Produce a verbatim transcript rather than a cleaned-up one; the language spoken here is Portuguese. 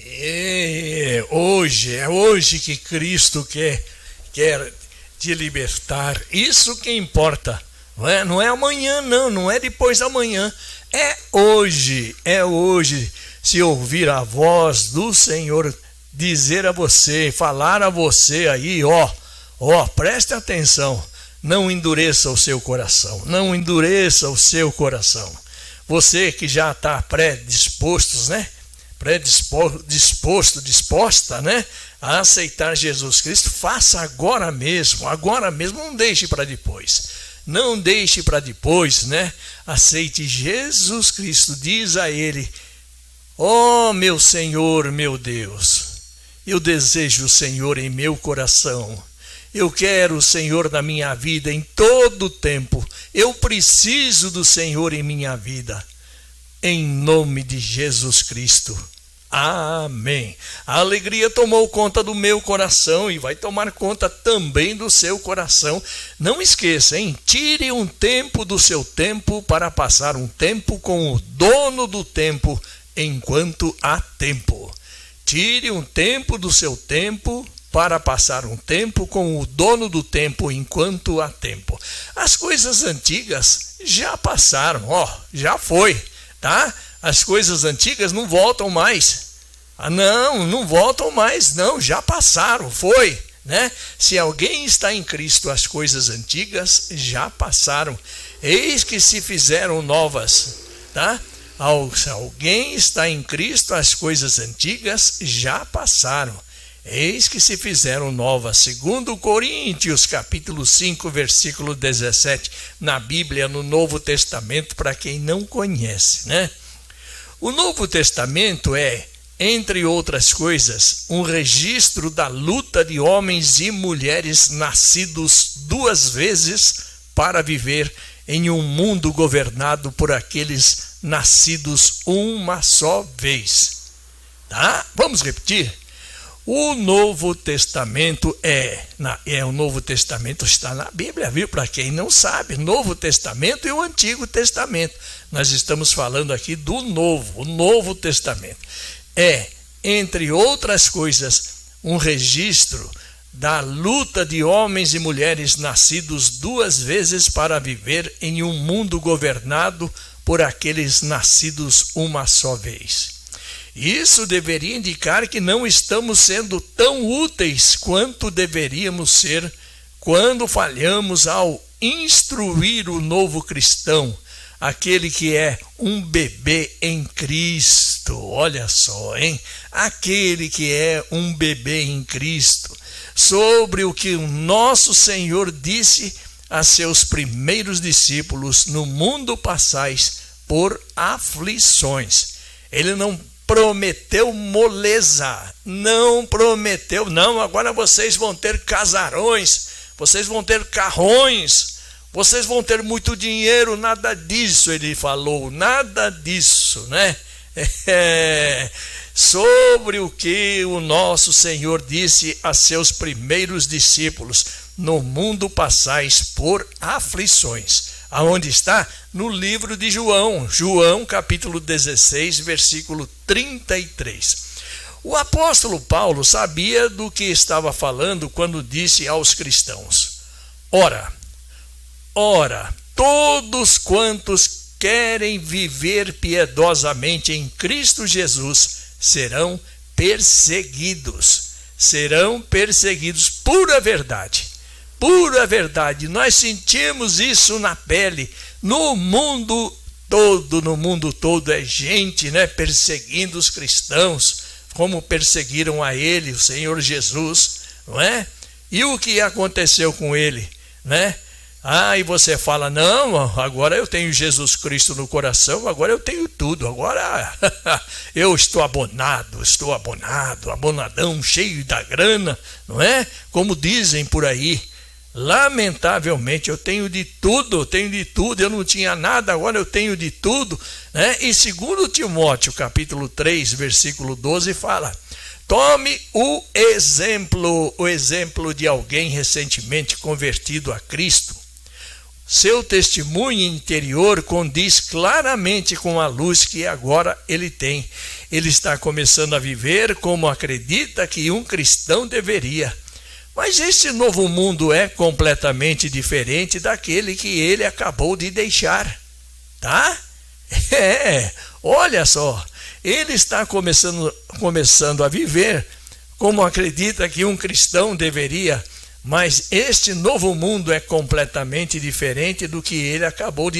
É hoje, é hoje que Cristo quer, quer te libertar. Isso que importa. Não é, não é amanhã, não, não é depois da manhã. É hoje, é hoje. Se ouvir a voz do Senhor dizer a você, falar a você aí, ó, ó, preste atenção. Não endureça o seu coração, não endureça o seu coração. Você que já está predisposto, né? Predisposto, disposto, disposta, né? A aceitar Jesus Cristo, faça agora mesmo, agora mesmo, não deixe para depois. Não deixe para depois, né? Aceite Jesus Cristo, diz a Ele: ó meu Senhor, meu Deus, eu desejo o Senhor em meu coração. Eu quero o Senhor na minha vida em todo o tempo. Eu preciso do Senhor em minha vida. Em nome de Jesus Cristo. Amém. A alegria tomou conta do meu coração e vai tomar conta também do seu coração. Não esqueça, hein? Tire um tempo do seu tempo para passar um tempo com o dono do tempo enquanto há tempo. Tire um tempo do seu tempo para passar um tempo com o dono do tempo enquanto há tempo. As coisas antigas já passaram, ó, já foi, tá? As coisas antigas não voltam mais. Ah, não, não voltam mais, não, já passaram, foi, né? Se alguém está em Cristo, as coisas antigas já passaram. Eis que se fizeram novas, tá? Se alguém está em Cristo, as coisas antigas já passaram. Eis que se fizeram novas. Segundo Coríntios, capítulo cinco, versículo dezessete, na Bíblia, no Novo Testamento, para quem não conhece, né? O Novo Testamento é, entre outras coisas, um registro da luta de homens e mulheres nascidos duas vezes para viver em um mundo governado por aqueles nascidos uma só vez. Tá? Vamos repetir? O Novo Testamento é, na, é o Novo Testamento está na Bíblia, viu? Para quem não sabe, Novo Testamento e o Antigo Testamento. Nós estamos falando aqui do Novo, o Novo Testamento. É, entre outras coisas, um registro da luta de homens e mulheres nascidos duas vezes para viver em um mundo governado por aqueles nascidos uma só vez. Isso deveria indicar que não estamos sendo tão úteis quanto deveríamos ser quando falhamos ao instruir o novo cristão, aquele que é um bebê em Cristo. Olha só, hein? Aquele que é um bebê em Cristo, sobre o que o nosso Senhor disse a seus primeiros discípulos: no mundo passais por aflições. Ele não prometeu moleza, não prometeu, não, agora vocês vão ter casarões, vocês vão ter carrões, vocês vão ter muito dinheiro, nada disso ele falou, nada disso, né? É, sobre o que o nosso Senhor disse a seus primeiros discípulos: no mundo passais por aflições. Aonde está? No livro de João, João capítulo dezesseis, versículo trinta e três. O apóstolo Paulo sabia do que estava falando quando disse aos cristãos: Ora, ora, todos quantos querem viver piedosamente em Cristo Jesus serão perseguidos, serão perseguidos, pura verdade. Pura verdade, nós sentimos isso na pele, no mundo todo, no mundo todo é gente, né, perseguindo os cristãos, como perseguiram a ele, o Senhor Jesus, não é? E o que aconteceu com ele, né? Ah, e você fala: não, agora eu tenho Jesus Cristo no coração, agora eu tenho tudo, agora eu estou abonado, estou abonado, abonadão, cheio da grana, não é? Como dizem por aí. Lamentavelmente eu tenho de tudo, eu tenho de tudo, eu não tinha nada, agora eu tenho de tudo, né? E segundo Timóteo capítulo três, versículo doze fala: tome o exemplo, o exemplo de alguém recentemente convertido a Cristo. Seu testemunho interior condiz claramente com a luz que agora ele tem. Ele está começando a viver como acredita que um cristão deveria. Mas este novo mundo é completamente diferente daquele que ele acabou de deixar. Tá? É, olha só. Ele está começando, começando a viver como acredita que um cristão deveria. Mas este novo mundo é completamente diferente do que ele acabou de